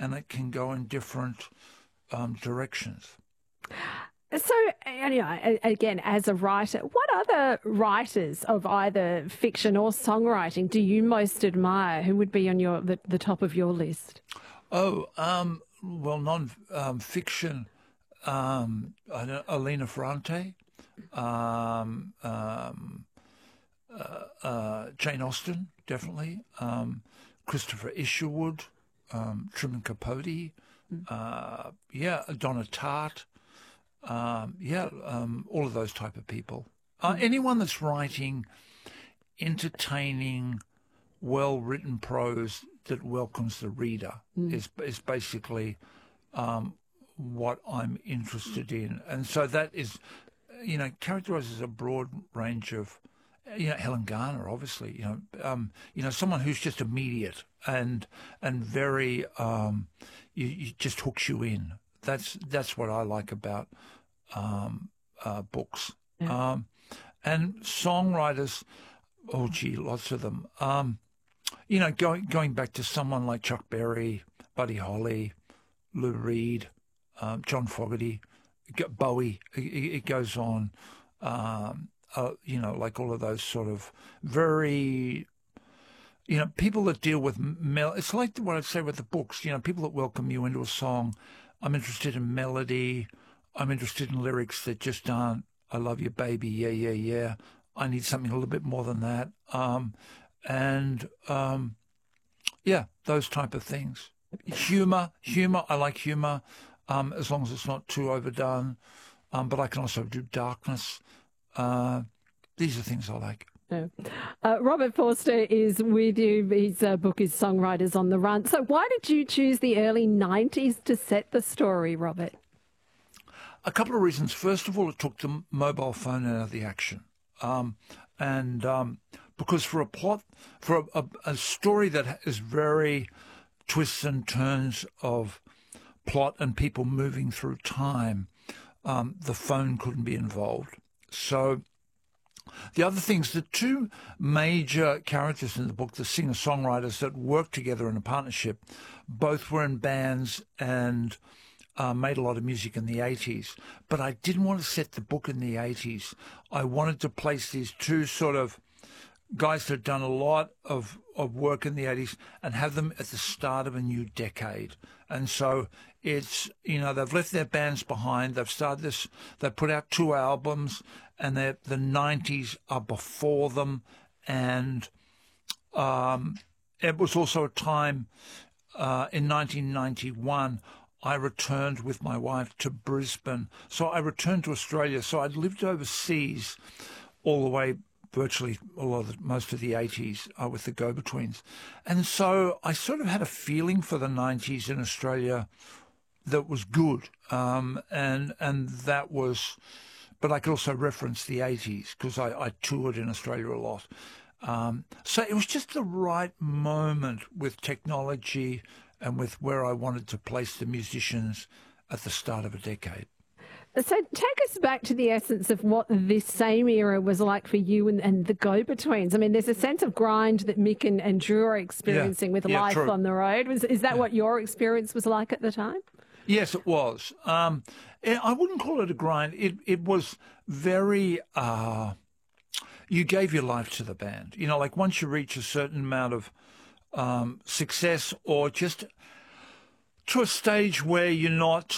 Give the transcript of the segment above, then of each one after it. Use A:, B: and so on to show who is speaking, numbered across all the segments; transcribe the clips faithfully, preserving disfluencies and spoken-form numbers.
A: and it can go in different um, directions.
B: So, anyway, again, as a writer, what other writers of either fiction or songwriting do you most admire? Who would be on your the, the top of your list?
A: Oh, um, well, non-fiction, um, I don't, Elena Ferrante, um, um, uh, uh, Jane Austen, definitely, um, Christopher Isherwood, um, Truman Capote, uh, yeah, Donna Tartt. Um, yeah, um, all of those type of people. Uh, anyone that's writing entertaining, well-written prose that welcomes the reader mm. is is basically um, what I'm interested in. And so that is, you know, characterizes a broad range of, you know, Helen Garner, obviously, you know, um, you know, someone who's just immediate and and very, um, you, you just hooks you in. That's that's what I like about um, uh, books. Yeah. Um, and songwriters, oh gee, lots of them. Um, you know, going going back to someone like Chuck Berry, Buddy Holly, Lou Reed, um, John Fogerty, Bowie. It, it goes on. Um, uh, you know, like all of those sort of very. You know, people that deal with mel. It's like what I'd say with the books. You know, people that welcome you into a song. I'm interested in melody. I'm interested in lyrics that just aren't, I love you, baby, yeah, yeah, yeah. I need something a little bit more than that. Um, and, um, yeah, those type of things. Humour, humour, I like humour, um, as long as it's not too overdone. Um, but I can also do darkness. Uh, these are things I like.
B: Uh, Robert Forster is with you. His uh, book is Songwriters on the Run. So why did you choose the early nineties to set the story, Robert?
A: A couple of reasons. First of all, it took the mobile phone out of the action. Um, and um, because for a plot, for a, a, a story that is very twists and turns of plot and people moving through time, um, the phone couldn't be involved. So the other things, the two major characters in the book, the singer-songwriters that worked together in a partnership, both were in bands and uh, made a lot of music in the eighties. But I didn't want to set the book in the eighties. I wanted to place these two sort of guys that had done a lot of, of work in the eighties and have them at the start of a new decade. And so it's, you know, they've left their bands behind. They've started this, they've put out two albums, and the nineties are before them. And um, it was also a time uh, in nineteen ninety-one, I returned with my wife to Brisbane. So I returned to Australia. So I'd lived overseas all the way, virtually all of the, most of the eighties uh, with the Go-Betweens. And so I sort of had a feeling for the nineties in Australia that was good. Um, and and that was, but I could also reference the eighties because I, I toured in Australia a lot. Um, so it was just the right moment with technology and with where I wanted to place the musicians at the start of a decade.
B: So take us back to the essence of what this same era was like for you and, and the Go-Betweens. I mean, there's a sense of grind that Mick and, and Drew are experiencing yeah, with yeah, life true. on the road. Was, is that yeah. what your experience was like at the time?
A: Yes, it was. Um, I wouldn't call it a grind. It it was very, uh, you gave your life to the band. You know, like once you reach a certain amount of um, success or just to a stage where you're not,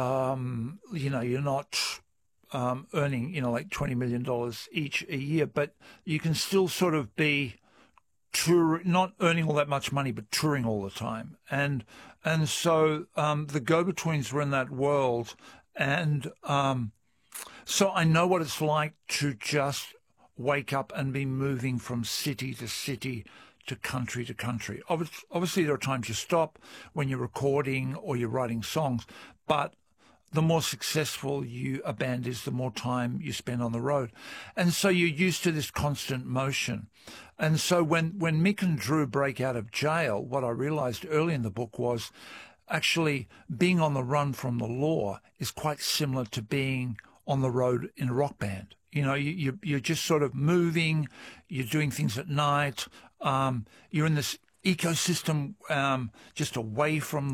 A: um, you know, you're not um, earning, you know, like twenty million dollars each a year, but you can still sort of be tour, not earning all that much money, but touring all the time. And and so um, the Go-Betweens were in that world. And um, so I know what it's like to just wake up and be moving from city to city to country to country. Obviously, there are times you stop when you're recording or you're writing songs, but the more successful you a band is, the more time you spend on the road. And so you're used to this constant motion. And so when, when Mick and Drew break out of jail, what I realized early in the book was actually being on the run from the law is quite similar to being on the road in a rock band. You know, you, you, you're just sort of moving, you're doing things at night, um, you're in this ecosystem um, just away from